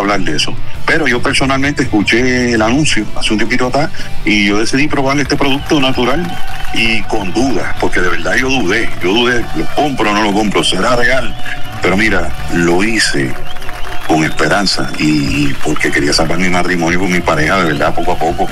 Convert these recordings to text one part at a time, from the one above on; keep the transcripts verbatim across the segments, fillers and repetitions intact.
hablar de eso. Pero yo personalmente escuché el anuncio hace un tiempito atrás y yo decidí probar este producto natural y con dudas, porque de verdad yo dudé, yo dudé, lo compro o no lo compro, será real. Pero mira, lo hice con esperanza y porque quería salvar mi matrimonio con mi pareja, de verdad, poco a poco.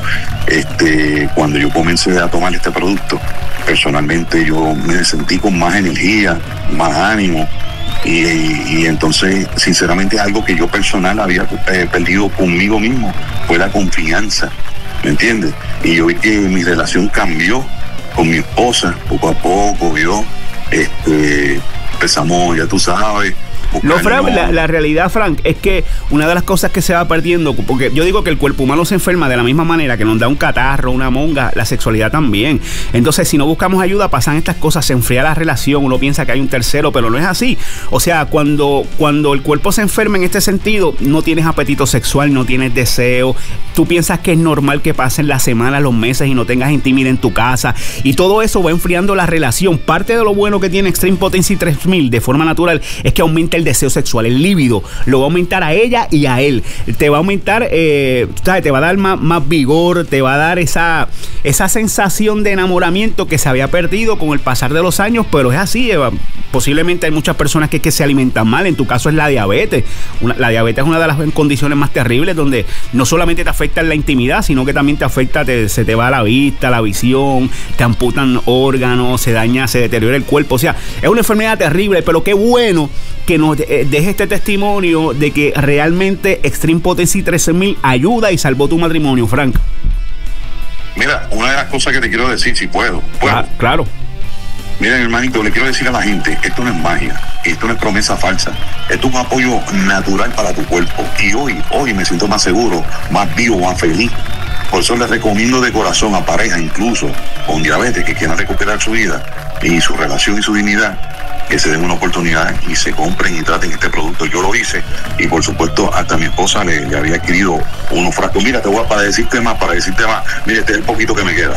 Este, cuando yo comencé a tomar este producto, personalmente yo me sentí con más energía, más ánimo. Y, y, y entonces, sinceramente, algo que yo personal había eh, perdido conmigo mismo fue la confianza, ¿me entiendes? Y yo vi que mi relación cambió con mi esposa, poco a poco, yo, este, empezamos, ya tú sabes. No, Frank, la, la realidad, Frank, es que una de las cosas que se va perdiendo, porque yo digo que el cuerpo humano se enferma de la misma manera que nos da un catarro, una monga, la sexualidad también. Entonces, si no buscamos ayuda, pasan estas cosas, se enfría la relación, uno piensa que hay un tercero, pero no es así. O sea, cuando, cuando el cuerpo se enferma en este sentido, no tienes apetito sexual, no tienes deseo, tú piensas que es normal que pasen las semanas, los meses y no tengas intimidad en tu casa, y todo eso va enfriando la relación. Parte de lo bueno que tiene Extreme Potency tres mil de forma natural es que aumenta el deseo sexual, el líbido, lo va a aumentar a ella y a él, te va a aumentar, eh, ¿sabes? Te va a dar más, más vigor, te va a dar esa, esa sensación de enamoramiento que se había perdido con el pasar de los años, pero es así, Eva. Posiblemente hay muchas personas que, que se alimentan mal, en tu caso es la diabetes. Una, la diabetes es una de las condiciones más terribles donde no solamente te afecta en la intimidad, sino que también te afecta, te, se te va la vista, la visión, te amputan órganos, se daña, se deteriora el cuerpo. O sea, es una enfermedad terrible, pero qué bueno que nos deje este testimonio de que realmente Extreme Potency trece mil ayuda y salvó tu matrimonio, Frank. Mira, una de las cosas que te quiero decir, si puedo. ¿puedo? Ah, claro. Miren, hermanito, le quiero decir a la gente, esto no es magia, esto no es promesa falsa, esto es un apoyo natural para tu cuerpo. Y hoy, hoy me siento más seguro, más vivo, más feliz. Por eso les recomiendo de corazón a parejas, incluso con diabetes, que quieran recuperar su vida y su relación y su dignidad, que se den una oportunidad y se compren y traten este producto. Yo lo hice y por supuesto hasta mi esposa le, le había adquirido unos frascos. Mira, te voy a para decirte más, para decirte más, mire, este es el poquito que me queda.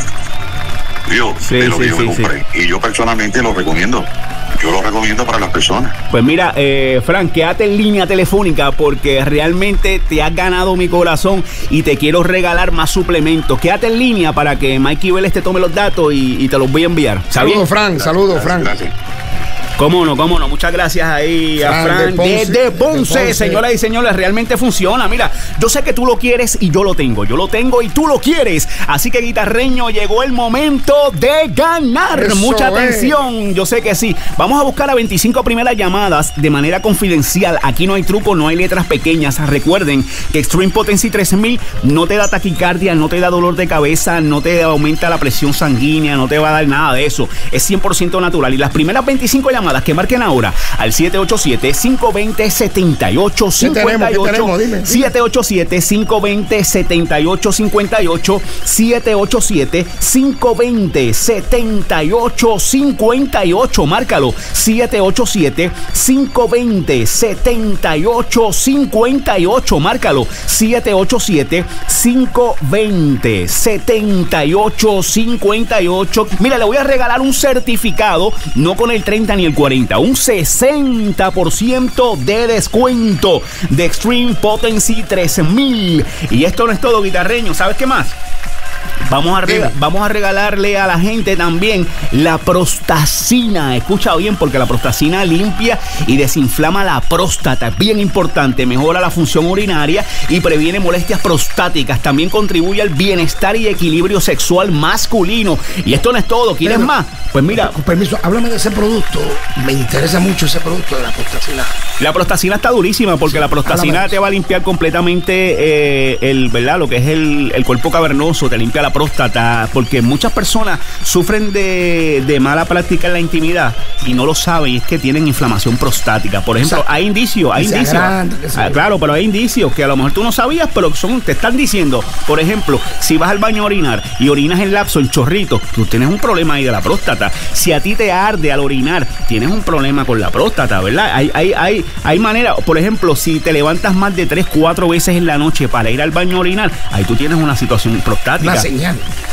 Yo, sí, de lo sí, que yo sí, me compré. sí. Y yo personalmente lo recomiendo. Yo lo recomiendo para las personas. Pues mira, eh, Frank, quédate en línea telefónica porque realmente te has ganado mi corazón y te quiero regalar más suplementos. Quédate en línea para que Mikey Vélez te tome los datos y, y te los voy a enviar. Saludos, Frank. Saludos, Frank. Gracias. Cómo no, cómo no. Muchas gracias ahí a Frank Frank de Ponce, desde Ponce, de Ponce. Señoras y señores, realmente funciona. Mira, yo sé que tú lo quieres y yo lo tengo. Yo lo tengo y tú lo quieres. Así que, guitarreño, llegó el momento de ganar. Eso Mucha es. atención. Yo sé que sí. Vamos a buscar a veinticinco primeras llamadas de manera confidencial. Aquí no hay truco, no hay letras pequeñas. Recuerden que Extreme Potency trece mil no te da taquicardia, no te da dolor de cabeza, no te aumenta la presión sanguínea, no te va a dar nada de eso. Es cien por ciento natural. Y las primeras veinticinco llamadas que marquen ahora al siete ocho siete, cinco dos cero, siete ocho cinco ocho, siete ocho siete, cinco dos cero, siete ocho cinco ocho, siete ocho siete, cinco dos cero, siete ocho cinco ocho, márcalo, siete ocho siete, cinco dos cero, siete ocho cinco ocho, márcalo, siete ocho siete, cinco dos cero, siete ocho cinco ocho. Mira, le voy a regalar un certificado, no con el treinta ni el cuarenta, un sesenta por ciento de descuento de Extreme Potency trece mil. Y esto no es todo, guitarreño. ¿Sabes qué más? Vamos a, rega- vamos a regalarle a la gente también la prostacina. Escucha bien, porque la prostacina limpia y desinflama la próstata. Es bien importante. Mejora la función urinaria y previene molestias prostáticas. También contribuye al bienestar y equilibrio sexual masculino. Y esto no es todo. ¿Quieres Pero, más? Pues mira. Con permiso, háblame de ese producto. Me interesa mucho ese producto de la prostacina. La prostacina está durísima porque sí, la prostacina te va a limpiar completamente eh, el, ¿verdad? Lo que es el, el cuerpo cavernoso, te limpia la próstata, porque muchas personas sufren de, de mala práctica en la intimidad y no lo saben, y es que tienen inflamación prostática. Por ejemplo, o sea, hay indicios, hay indicios. Grande, ah, claro, pero hay indicios que a lo mejor tú no sabías, pero son, te están diciendo. Por ejemplo, si vas al baño a orinar y orinas en lapso, en chorrito, tú tienes un problema ahí de la próstata. Si a ti te arde al orinar, tienes un problema con la próstata, ¿verdad? Hay, hay, hay, hay manera, por ejemplo, si te levantas más de tres, cuatro veces en la noche para ir al baño a orinar, ahí tú tienes una situación prostática. Una señal.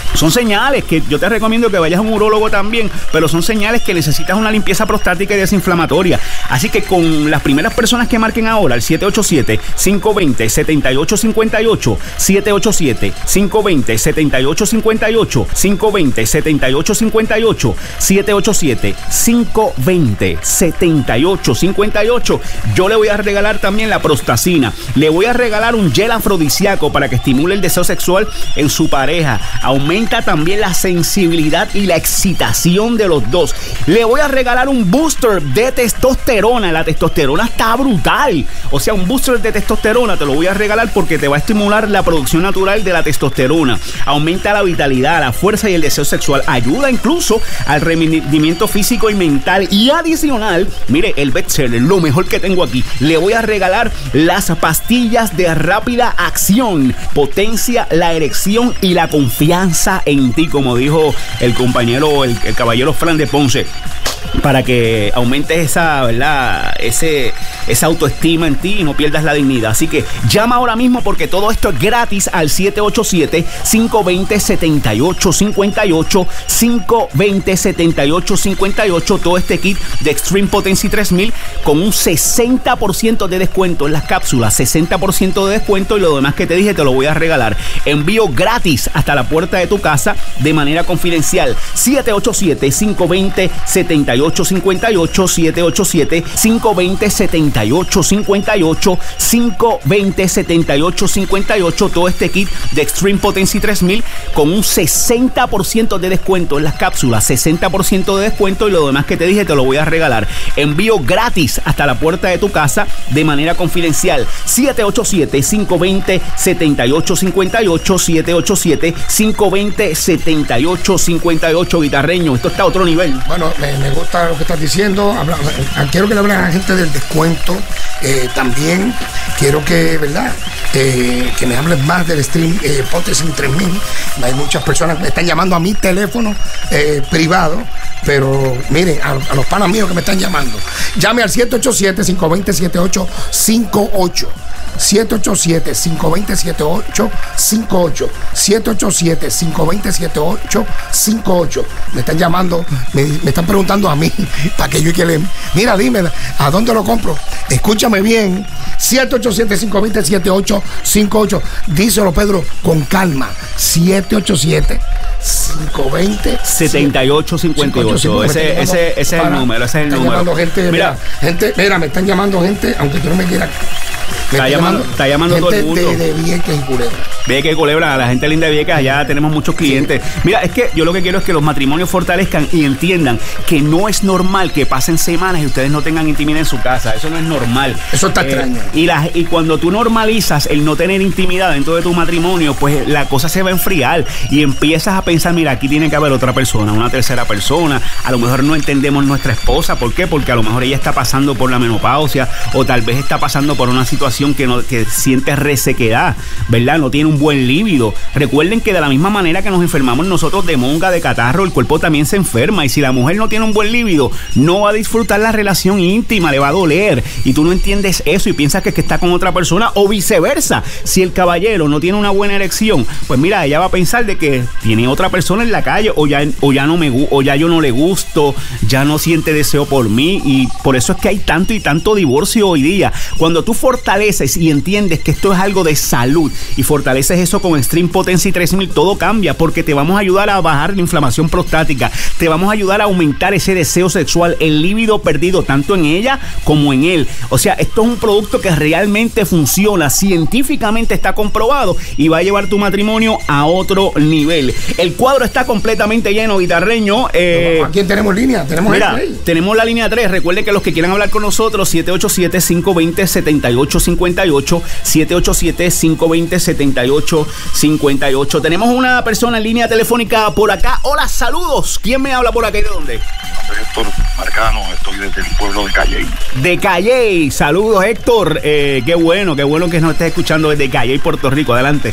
Son señales que yo te recomiendo que vayas a un urólogo también, pero son señales que necesitas una limpieza prostática y desinflamatoria. Así que con las primeras personas que marquen ahora, el siete ocho siete, cinco dos cero, siete ocho cinco ocho, siete ocho siete, cinco dos cero, siete ocho cinco ocho, cinco dos cero, siete ocho cinco ocho, siete ocho siete, cinco dos cero, siete ocho cinco ocho, yo le voy a regalar también la prostacina. Le voy a regalar un gel afrodisíaco para que estimule el deseo sexual en su pareja. Aumenta también la sensibilidad y la excitación de los dos. Le voy a regalar un booster de testosterona. La testosterona está brutal. O sea, un booster de testosterona te lo voy a regalar porque te va a estimular la producción natural de la testosterona. Aumenta la vitalidad, la fuerza y el deseo sexual. Ayuda incluso al rendimiento físico y mental. Y adicional, mire, el bestseller, lo mejor que tengo aquí. Le voy a regalar las pastillas de rápida acción. Potencia la erección y la confianza en ti, como dijo el compañero, el, el caballero Fran de Ponce, para que aumentes esa, ¿verdad? Ese, esa autoestima en ti y no pierdas la dignidad. Así que llama ahora mismo porque todo esto es gratis al siete ocho siete, cinco dos cero, siete ocho cinco ocho, cinco dos cero, siete ocho cinco ocho. Todo este kit de Extreme Potency tres mil con un sesenta por ciento de descuento en las cápsulas, sesenta por ciento de descuento, y lo demás que te dije te lo voy a regalar. Envío gratis hasta la puerta de tu casa de manera confidencial. siete ocho siete, cinco dos cero, siete ocho cinco ocho, siete ocho siete, cinco dos cero, siete ocho cinco ocho, cinco dos cero, siete ocho cinco ocho. Todo este kit de Extreme Potency tres mil con un sesenta por ciento de descuento en las cápsulas, sesenta por ciento de descuento, y lo demás que te dije te lo voy a regalar. Envío gratis hasta la puerta de tu casa de manera confidencial. siete ocho siete, cinco dos cero, siete ocho cinco ocho, siete ocho siete, cinco dos cero, siete ocho cinco ocho. Guitarreño, esto está a otro nivel. Bueno, me, me gusta lo que estás diciendo. Habla, quiero que le hablen a la gente del descuento. Eh, también quiero que, ¿verdad? Eh, que me hablen más del Stream eh, Potency tres mil. Hay muchas personas que me están llamando a mi teléfono eh, privado, pero miren, a, a los panas míos que me están llamando, llame al siete ocho siete, cinco dos cero, siete ocho cinco ocho. siete ocho siete, cinco dos cero, siete ocho cinco ocho. siete ocho siete, cinco dos cero, siete ocho cinco ocho. Me están llamando, me, me están preguntando a mí para que yo que le... Mira, dime, ¿a dónde lo compro? Escúchame bien. siete ocho siete, cinco dos cero, siete ocho cinco ocho. Díselo, Pedro, con calma. siete ocho siete, cinco dos cero, siete ocho cinco ocho. Ese, ese, ese es el número, ese es el número. Llamando gente, mira, gente, mira, me están llamando gente, aunque tú no me quieras. Me está, llamando, está llamando todo el mundo. De, de Vieques y Culebra. Vieques y Culebra, la gente linda de Vieques, allá tenemos muchos clientes. Sí. Mira, es que yo lo que quiero es que los matrimonios fortalezcan y entiendan que no es normal que pasen semanas y ustedes no tengan intimidad en su casa. Eso no es normal. Eso está eh, extraño. Y, la, y cuando tú normalizas el no tener intimidad dentro de tu matrimonio, pues la cosa se va a enfriar y empiezas a pensar, mira, aquí tiene que haber otra persona, una tercera persona. A lo mejor no entendemos nuestra esposa. ¿Por qué? Porque a lo mejor ella está pasando por la menopausia o tal vez está pasando por una situación que, no, que siente resequedad, ¿verdad? No tiene un buen líbido. Recuerden que de la misma manera que nos enfermamos nosotros de monga, de catarro, el cuerpo también se enferma, y si la mujer no tiene un buen líbido, no va a disfrutar la relación íntima, le va a doler, y tú no entiendes eso y piensas que, que está con otra persona, o viceversa. Si el caballero no tiene una buena erección, pues mira, ella va a pensar de que tiene otra persona en la calle, o ya, o ya no me o ya yo no le gusto, ya no siente deseo por mí, y por eso es que hay tanto y tanto divorcio hoy día. Cuando tú fortaleces y entiendes que esto es algo de salud y fortaleces eso con Extreme Potency tres mil, todo cambia, porque te vamos a ayudar a bajar la inflamación prostática, te vamos a ayudar a aumentar ese deseo sexual, el líbido perdido tanto en ella como en él. O sea, esto es un producto que realmente funciona, científicamente está comprobado, y va a llevar tu matrimonio a otro nivel. El cuadro está completamente lleno, guitarreño. Eh, ¿A quién tenemos línea? Tenemos mira, tenemos la línea tres. Recuerden que los que quieran hablar con nosotros, siete ocho siete, cinco dos cero, siete ocho cinco ocho, siete ocho siete, cinco dos cero, siete ocho cinco ocho. Tenemos una persona en línea telefónica por acá. Hola, saludos. ¿Quién me habla por acá y de dónde? Héctor Marcano, estoy desde el pueblo de Calley. De Calley, saludos, Héctor. Eh, qué bueno, qué bueno que nos estés escuchando desde Calley, Puerto Rico. Adelante.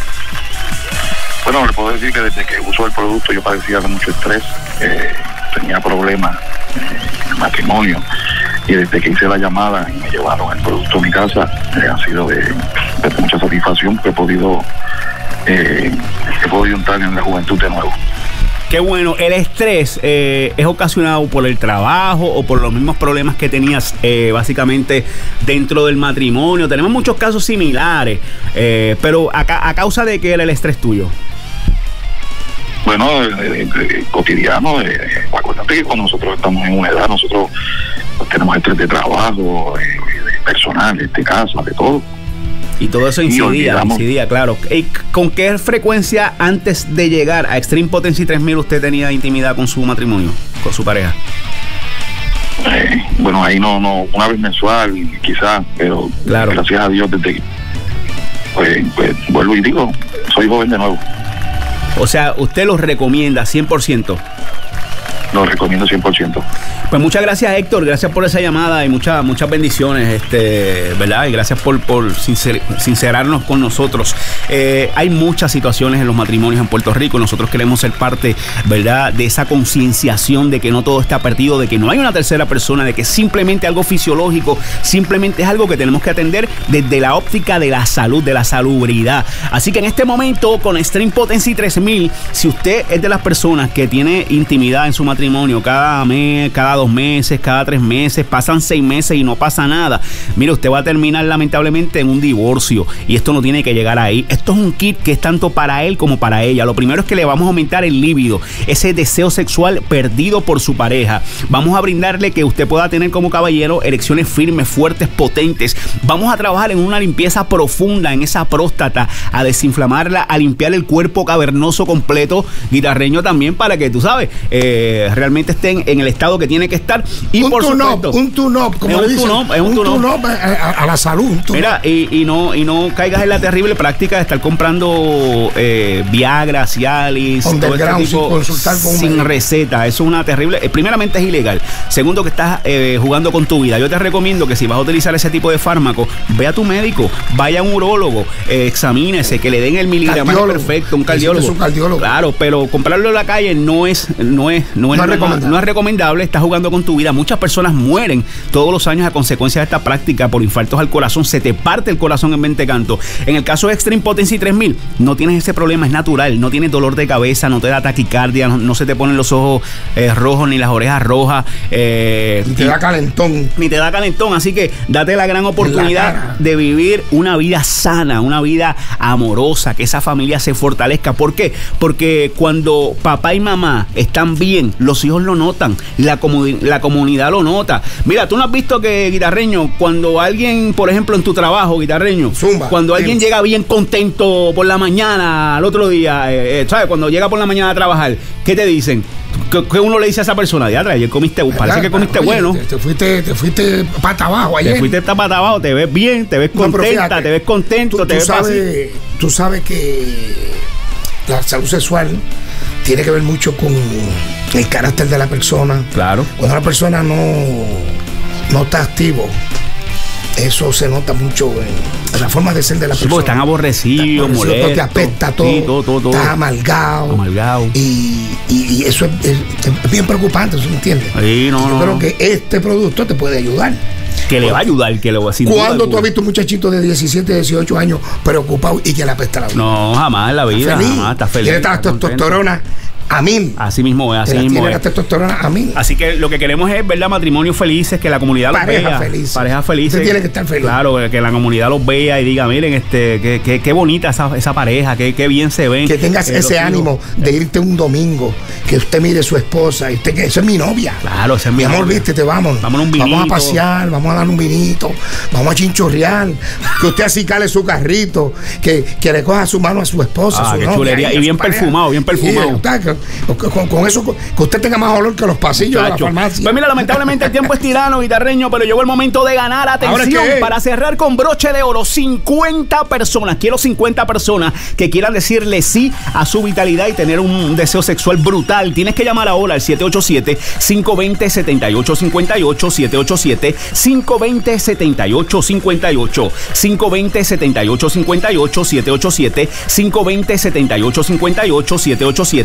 Bueno, le puedo decir que desde que uso el producto yo padecía de mucho estrés, eh, tenía problemas en el matrimonio, y desde que hice la llamada y me llevaron el producto a mi casa, eh, ha sido de, de mucha satisfacción, porque he podido eh, he podido entrar en la juventud de nuevo. Qué bueno. ¿El estrés eh, es ocasionado por el trabajo o por los mismos problemas que tenías eh, básicamente dentro del matrimonio? Tenemos muchos casos similares, eh, pero a, a causa de qué era el estrés tuyo. Bueno, eh, eh, cotidiano, eh, acuérdate que cuando nosotros estamos en una edad, nosotros tenemos estrés de trabajo, eh, personal, de casa, de todo. Y todo eso incidía, incidía, claro. ¿Y con qué frecuencia antes de llegar a Extreme Potency tres mil usted tenía intimidad con su matrimonio, con su pareja? Eh, bueno, ahí no, no, una vez mensual quizás, pero claro, gracias a Dios desde que, pues, pues vuelvo y digo, soy joven de nuevo. O sea, usted los recomienda cien por ciento. Lo recomiendo cien por ciento. Pues muchas gracias, Héctor, gracias por esa llamada y muchas muchas bendiciones, este, ¿verdad? Y gracias por, por sincer, sincerarnos con nosotros. Eh, hay muchas situaciones en los matrimonios en Puerto Rico. Nosotros queremos ser parte, ¿verdad?, de esa concienciación de que no todo está perdido, de que no hay una tercera persona, de que simplemente algo fisiológico, simplemente es algo que tenemos que atender desde la óptica de la salud, de la salubridad. Así que en este momento, con Extreme Potency tres mil, si usted es de las personas que tiene intimidad en su matrimonio cada mes, cada dos meses, cada tres meses, pasan seis meses y no pasa nada, mire, usted va a terminar lamentablemente en un divorcio y esto no tiene que llegar ahí. Esto es un kit que es tanto para él como para ella. Lo primero es que le vamos a aumentar el líbido, ese deseo sexual perdido por su pareja. Vamos a brindarle que usted pueda tener como caballero erecciones firmes, fuertes, potentes. Vamos a trabajar en una limpieza profunda en esa próstata, a desinflamarla, a limpiar el cuerpo cavernoso completo, guitarreño también, para que tú sabes, eh, realmente estén en el estado que tiene que estar. Y un por supuesto, un tune-up, como es le un dicen, tune-up, es un un tune-up tune-up a, a la salud. Mira, y, y no y no caigas en la terrible práctica de estar comprando eh, Viagra, Cialis, todo este tipo, sin consultar con sin un receta. Eso es una terrible. Eh, primeramente es ilegal. Segundo, que estás eh, jugando con tu vida. Yo te recomiendo que si vas a utilizar ese tipo de fármaco, ve a tu médico, vaya a un urólogo, eh, examínese, que le den el miligramaje perfecto, un cardiólogo. Es un cardiólogo. Claro, pero comprarlo en la calle no es no es no es, no es, no recomendable. no es recomendable. Estás jugando con tu vida. Muchas personas mueren todos los años a consecuencia de esta práctica por infartos al corazón. Se te parte el corazón en veinte cantos. En el caso de Extreme Potency tres mil, no tienes ese problema, es natural. No tienes dolor de cabeza, no te da taquicardia, no, no se te ponen los ojos eh, rojos ni las orejas rojas. Eh, ni te da calentón. Ni te da calentón. Así que date la gran oportunidad de vivir una vida sana, una vida amorosa, que esa familia se fortalezca. ¿Por qué? Porque cuando papá y mamá están bien, los hijos lo notan, la, comu- la comunidad lo nota. Mira, tú no has visto que, guitarreño, cuando alguien, por ejemplo, en tu trabajo, guitarreño, Zumba, cuando sí. alguien llega bien contento por la mañana, al otro día, eh, eh, ¿sabes? Cuando llega por la mañana a trabajar, ¿qué te dicen? ¿Qué, qué uno le dice a esa persona? Ya, ayer comiste, parece que comiste Oye, bueno. Te, te fuiste, te fuiste pata abajo ayer. Te fuiste pata abajo, te ves bien, te ves contenta, no, fíjate, te ves contento, tú, te tú ves sabes, tú sabes que la salud sexual tiene que ver mucho con el carácter de la persona. Claro. Cuando una persona no, no está activo, eso se nota mucho en, en la forma de ser de la sí, persona. Porque están aborrecidos, molestos. Te apesta todo, sí, todo, todo, todo. Estás amalgado. Amalgado. Y, y, y eso es, es, es bien preocupante, ¿sí me entiendes? Sí, no, y yo no, creo no. que este producto te puede ayudar. Que le va a ayudar, que le va a decir. ¿Cuándo tú has visto un muchachito de diecisiete, dieciocho años preocupado y que le apesta la vida? No, jamás en la vida, feliz. jamás, está feliz. Tiene la testosterona a mil. Así mismo es, así Tiene mismo la es. testosterona a mil. Así que lo que queremos es, ¿verdad? Matrimonios felices, que la comunidad los Pareja vea. feliz. Pareja felices. Usted tiene que estar feliz. Claro, que la comunidad los vea y diga, miren, este, qué, qué, qué bonita esa, esa pareja, qué, qué bien se ven. Que tengas eh, ese ánimo hijos. de irte un domingo, que usted mire a su esposa y usted que eso es mi novia. Claro, ese es mi, mi amor, novia. vístete, vamos. Vamos a un vinito. Vamos a pasear, vamos a dar un vinito, vamos a chinchorrear, que usted acicale su carrito, que, que le coja su mano a su esposa, Ah, su qué novia, chulería. Y bien perfumado, bien perfumado. Y, usted, con, con, con eso, que usted tenga más olor que los pasillos Chacho. de la farmacia. Pues mira, lamentablemente el tiempo es tirano, guitarreño, pero llegó el momento de ganar. Atención, para cerrar con broche de oro, cincuenta personas. Quiero cincuenta personas que quieran decirle sí a su vitalidad y tener un deseo sexual brutal. Tienes que llamar ahora al siete ocho siete, cinco dos cero, siete ocho cinco ocho, siete ocho siete, cinco dos cero, siete ocho cinco ocho, cinco dos cero, siete ocho cinco ocho, siete ocho siete, cinco dos cero, siete ocho cinco ocho, siete ocho siete,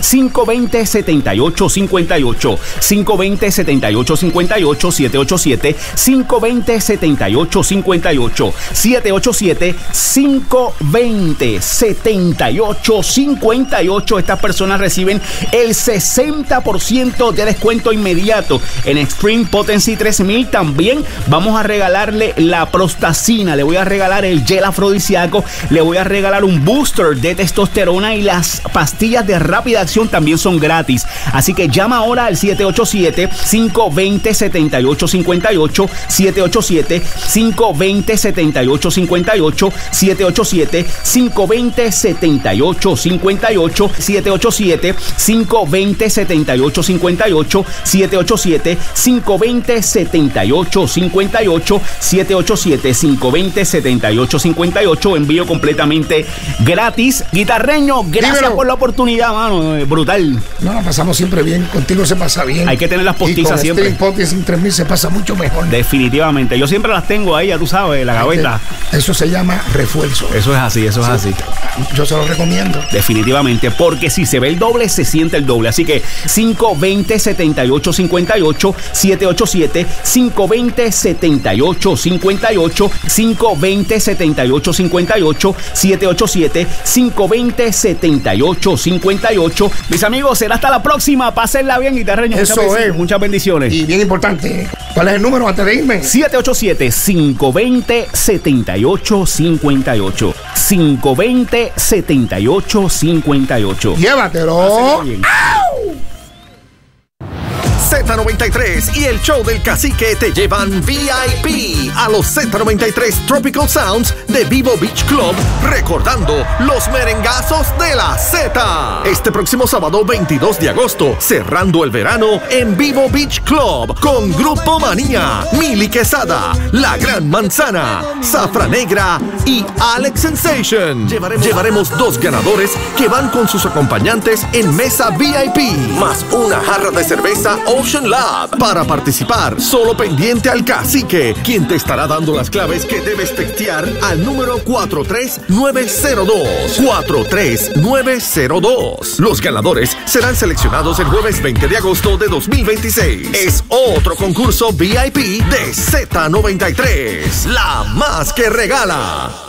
cinco dos cero, siete ocho cinco ocho. cinco dos cero, siete ocho cinco ocho. siete ocho siete, cinco dos cero, siete ocho cinco ocho. siete ocho siete, cinco dos cero, siete ocho cinco ocho. Estas personas reciben el sesenta por ciento de descuento inmediato en Extreme Potency tres mil. También vamos a regalarle la prostacina, le voy a regalar el gel afrodisíaco, le voy a regalar un booster de testosterona y las pastillas de rápida acción también son gratis. Así que llama ahora al siete ocho siete, cinco dos cero, siete ocho cinco ocho, siete ocho siete, cinco dos cero, siete ocho cinco ocho, siete ocho siete, cinco dos cero, siete ocho cinco ocho, siete ocho siete, cinco dos cero, siete ocho cinco ocho, siete ocho siete, cinco dos cero, siete ocho cinco ocho, siete ocho siete, cinco dos cero, siete ocho cinco ocho. Envío completamente gratis. Guitarreño, gracias Dímelo. por la oportunidad, mano. Brutal. No, la pasamos siempre bien. Contigo se pasa bien. Hay que tener las postizas y con siempre. Extreme Potency tres mil se pasa mucho mejor. Definitivamente. Yo siempre las tengo ahí, ya tú sabes, la gaveta. Eso se llama refuerzo. Eso es así, eso es así. Yo se lo recomiendo. Definitivamente, porque si se ve el doble, se siente el doble. Así que cinco dos cero, siete ocho cinco ocho, siete ocho siete, cinco dos cero, siete ocho cinco ocho, cinco dos cero, siete ocho cinco ocho, siete ocho siete, cinco dos cero, siete ocho cinco ocho. Mis amigos, será hasta la próxima. Pásenla bien, guitarreño. Eso muchas, es. Muchas bendiciones. Y bien importante, ¿cuál es el número antes de irme? siete ocho siete, cinco dos cero, siete ocho cinco ocho. cinco dos cero, siete ocho cinco ocho. Llévatelo. Pásenlo bien. Z noventa y tres y el show del cacique te llevan V I P a los Z noventa y tres Tropical Sounds de Vivo Beach Club, recordando los merengazos de la Z. Este próximo sábado veintidós de agosto, cerrando el verano en Vivo Beach Club con Grupo Manía, Mili Quesada, La Gran Manzana, Zafra Negra y Alex Sensation. Llevaremos, llevaremos dos ganadores que van con sus acompañantes en mesa V I P, más una jarra de cerveza Ocean Lab. Para participar, solo pendiente al cacique, quien te estará dando las claves que debes textear al número cuatro tres nueve cero dos. cuatro tres nueve cero dos. Los ganadores serán seleccionados el jueves veinte de agosto de dos mil veintiséis. Es otro concurso V I P de Z noventa y tres, la más que regala.